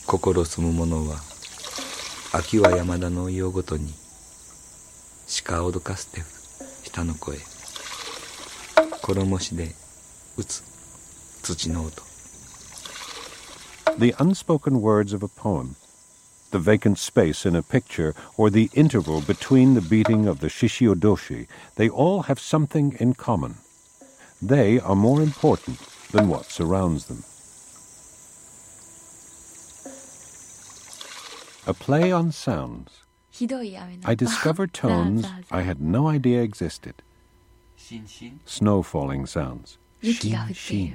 心住む者は秋は山田の家ごとに鹿を脅かすて下の声衣しで打つ土の音 The unspoken words of a poem, the vacant space in a picture, or the interval between the beating of the shishiodoshi, they all have something in common. They are more important than what surrounds them. A play on sounds. I discovered tones I had no idea existed. Snow falling sounds. Shin, shin.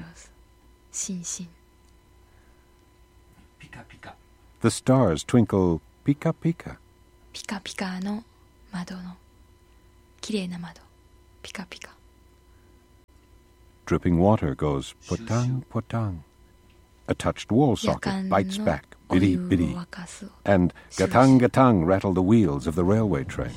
The stars twinkle pika pika. ピカピカの窓の綺麗な窓ピカピカ Dripping water goes potang potang. A touched wall socket bites back, biddy biddy. And gatang gatang rattle the wheels of the railway train.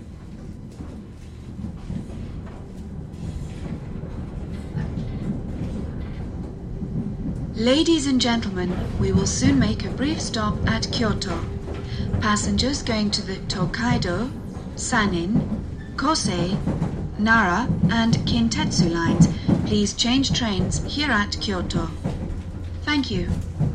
Ladies and gentlemen, we will soon make a brief stop at Kyoto. Passengers going to the Tokaido, Sanin, Kosei, Nara and Kintetsu lines, please change trains here at Kyoto. Thank you.